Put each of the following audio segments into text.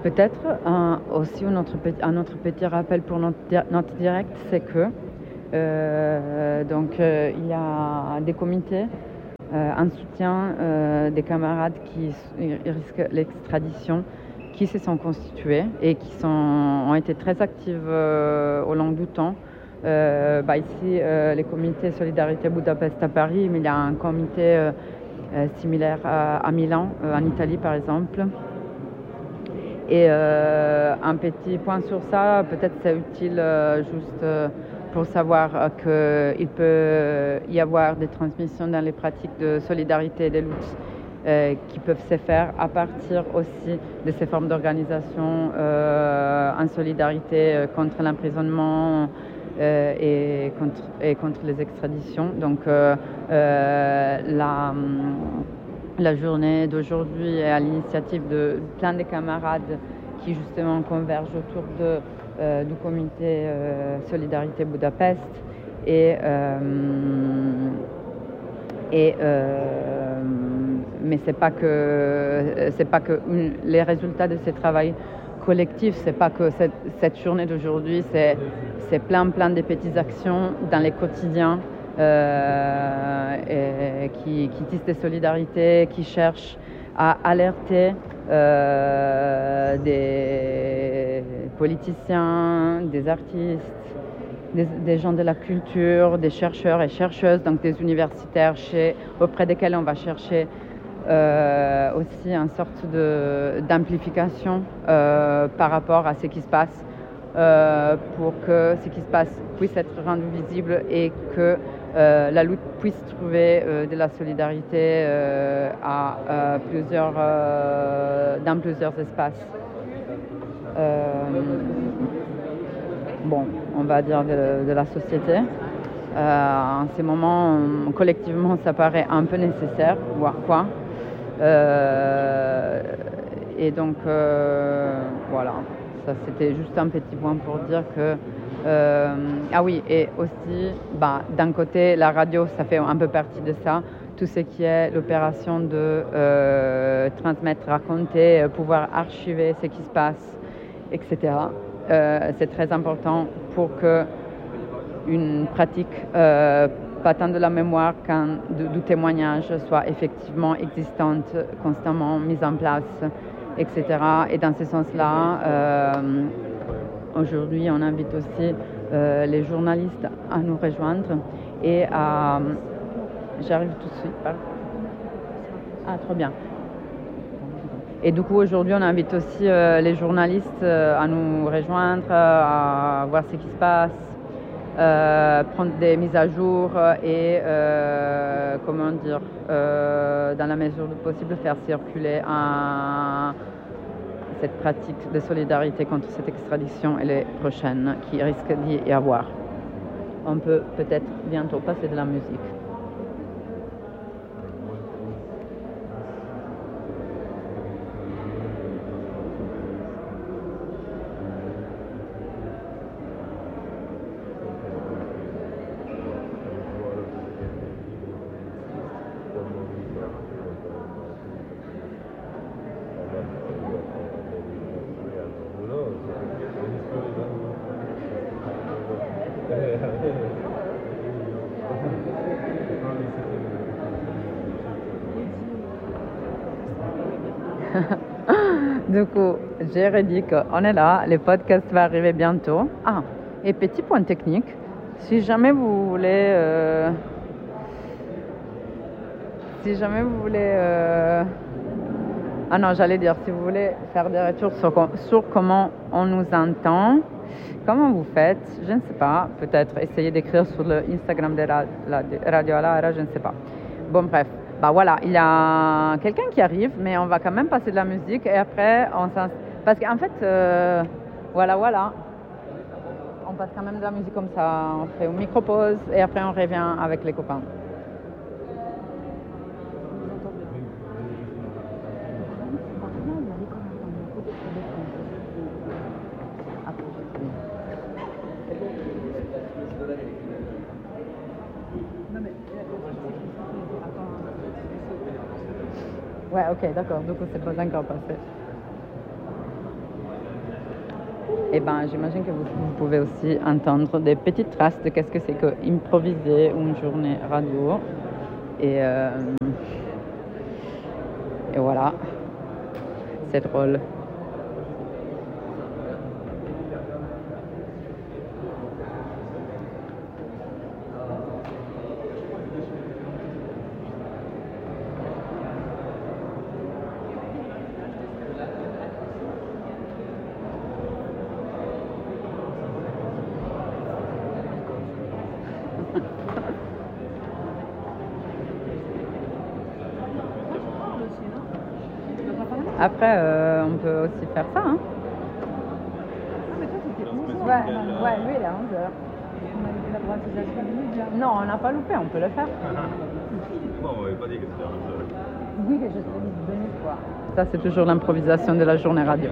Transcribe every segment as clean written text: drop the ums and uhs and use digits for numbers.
Peut-être aussi un autre petit rappel pour notre direct, c'est que il y a des comités en soutien des camarades qui risquent l'extradition, qui se sont constitués et qui ont été très actifs au long du temps. Ici, les comités Solidarité Budapest à Paris, mais il y a un comité similaire à Milan, en Italie par exemple. Et un petit point sur ça, peut-être c'est utile juste pour savoir qu'il peut y avoir des transmissions dans les pratiques de solidarité et de lutte qui peuvent se faire à partir aussi de ces formes d'organisation en solidarité contre l'emprisonnement et contre les extraditions. Donc la journée d'aujourd'hui est à l'initiative de plein de camarades qui justement convergent autour du comité Solidarité Budapest mais c'est pas que les résultats de ce travail collectif, c'est pas que cette journée d'aujourd'hui, c'est plein de petites actions dans les quotidiens qui tissent des solidarités, qui cherchent à alerter des politiciens, des artistes, des gens de la culture, des chercheurs et chercheuses, donc des universitaires auprès desquels on va chercher aussi une sorte d'amplification par rapport à ce qui se passe pour que ce qui se passe puisse être rendu visible et que la lutte puisse trouver de la solidarité dans plusieurs espaces. On va dire de la société. En ces moments, collectivement, ça paraît un peu nécessaire, voire quoi. Et donc, voilà. Ça, c'était juste un petit point pour dire que... ah oui, et aussi, d'un côté, la radio, ça fait un peu partie de ça. Tout ce qui est l'opération de transmettre, raconter, pouvoir archiver ce qui se passe, etc. C'est très important pour que une pratique, pas tant de la mémoire qu'un du témoignage, soit effectivement existante, constamment mise en place, etc. Et dans ce sens-là, aujourd'hui, on invite aussi les journalistes à nous rejoindre et à... J'arrive tout de suite. Ah, trop bien. Et du coup, aujourd'hui, on invite aussi les journalistes à nous rejoindre, à voir ce qui se passe, prendre des mises à jour et, dans la mesure du possible, faire circuler cette pratique de solidarité contre cette extradition et les prochaines qui risquent d'y avoir. On peut peut-être bientôt passer de la musique. Du coup, j'ai redit qu'on est là, le podcast va arriver bientôt. Ah, et petit point technique, si jamais vous voulez... Ah non, j'allais dire, si vous voulez faire des retours sur comment on nous entend, comment vous faites, je ne sais pas, peut-être essayer d'écrire sur le Instagram de Radio Alara, je ne sais pas. Bon, bref. Voilà, il y a quelqu'un qui arrive, mais on va quand même passer de la musique et après parce qu'en fait, voilà, on passe quand même de la musique comme ça, on fait une micro-pause et après on revient avec les copains. Ouais, ok, d'accord, du coup c'est pas encore passé. Et ben, j'imagine que vous pouvez aussi entendre des petites traces de qu'est-ce que c'est que improviser une journée radio. Et voilà, c'est drôle. Après, on peut aussi faire ça. Hein. Ah, mais toi, c'était 11h. Ouais, lui, il est à 11h. On avait fait la dramatisation du média. Non, on n'a pas loupé, on peut le faire. Non, on m'avait pas dit que c'était un seul. Oui, que je t'ai dit 2000 fois. Ça, c'est toujours l'improvisation de la journée radio.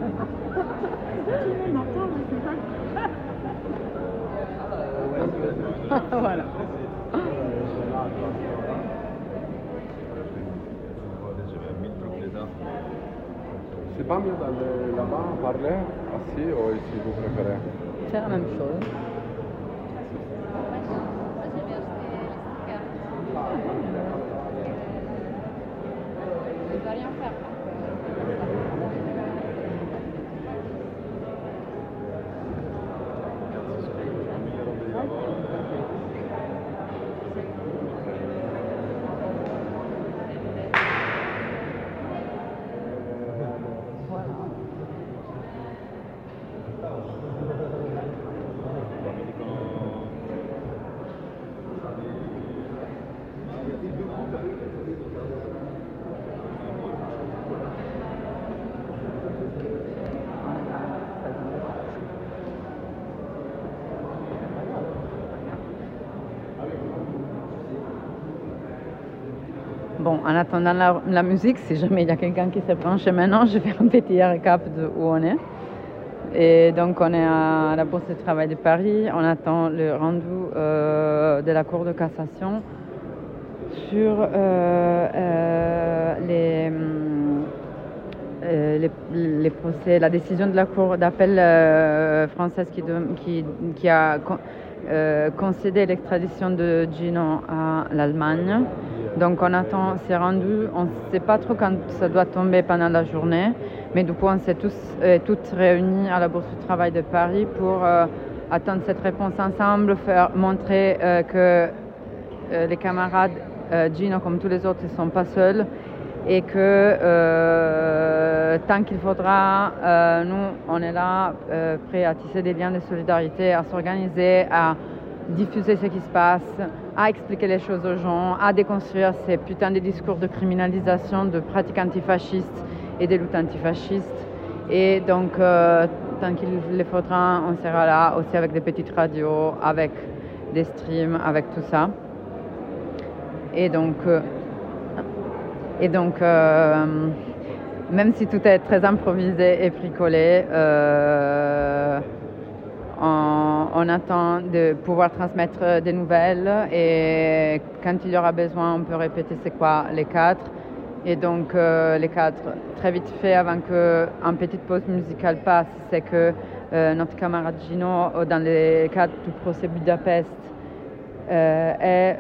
Voilà. J'avais 1000 trucs dedans. C'est pas mieux d'aller là-bas parler, assis, ou ici vous préférez? C'est la même chose. Je ne dois rien faire. Bon, en attendant la musique, si jamais il y a quelqu'un qui s'est branché maintenant, je vais un petit récap de où on est. Et donc, on est à la Bourse du Travail de Paris. On attend le rendu de la Cour de cassation sur les procès, la décision de la Cour d'appel française qui a concédé l'extradition de Gino à l'Allemagne. Donc on attend, c'est rendu, on ne sait pas trop quand ça doit tomber pendant la journée, mais du coup on s'est toutes réunis à la Bourse du Travail de Paris pour attendre cette réponse ensemble, montrer que les camarades Gino comme tous les autres ne sont pas seuls et que tant qu'il faudra, nous on est là prêts à tisser des liens de solidarité, à s'organiser, à diffuser ce qui se passe, à expliquer les choses aux gens, à déconstruire ces putains de discours de criminalisation de pratiques antifascistes et des luttes antifascistes. Et donc, tant qu'il le faudra, on sera là aussi avec des petites radios, avec des streams, avec tout ça. Et donc même si tout est très improvisé et bricolé, on attend de pouvoir transmettre des nouvelles et quand il y aura besoin, on peut répéter c'est quoi les 4. Et donc les 4, très vite fait, avant qu'une petite pause musicale passe, c'est que notre camarade Gino, dans le cadre du procès Budapest, est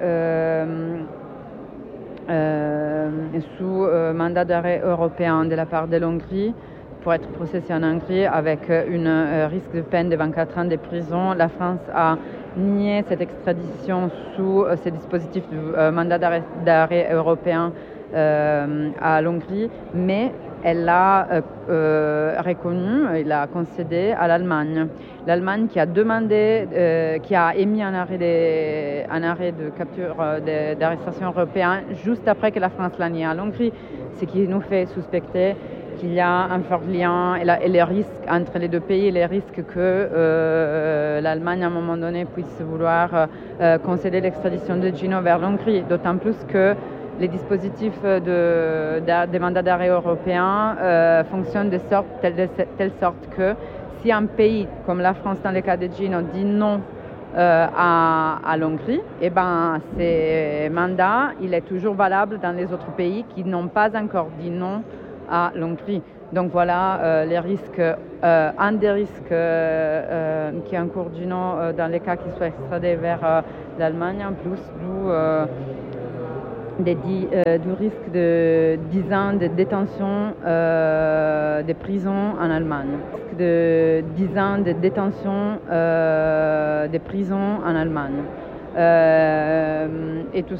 sous mandat d'arrêt européen de la part de l'Hongrie pour être processé en Hongrie avec un risque de peine de 24 ans de prison. La France a nié cette extradition sous ces dispositifs du mandat d'arrêt européen à l'Hongrie, mais elle l'a reconnu, elle l'a concédé à l'Allemagne. L'Allemagne qui a demandé, qui a émis un arrêt de capture d'arrestation européen juste après que la France l'a nié à l'Hongrie, ce qui nous fait suspecter qu'il y a un fort lien et les risques entre les deux pays, les risques que l'Allemagne à un moment donné puisse vouloir concéder l'extradition de Gino vers l'Hongrie, d'autant plus que les dispositifs des mandats d'arrêt européens fonctionnent de telle sorte que si un pays comme la France, dans le cas de Gino, dit non à l'Hongrie, eh ben, ce mandat il est toujours valable dans les autres pays qui n'ont pas encore dit non à l'Hongrie. Donc voilà les risques, un des risques qui encourt Gino dans les cas qu'il soit extradé vers l'Allemagne, en plus du risque de 10 ans de détention de prison en Allemagne. De 10 ans de détention de prison en Allemagne. Et tout